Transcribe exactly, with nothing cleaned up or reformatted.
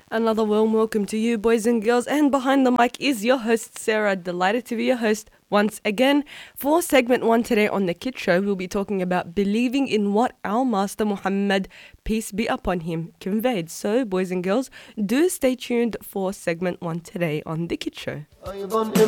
Another warm welcome to you, boys and girls. And behind the mic is your host, Sarah. Delighted to be your host once again. For segment one today on The Kid Show, we'll be talking about believing in what our Master Muhammad, peace be upon him, conveyed. So, boys and girls, do stay tuned for segment one today on The Kid Show.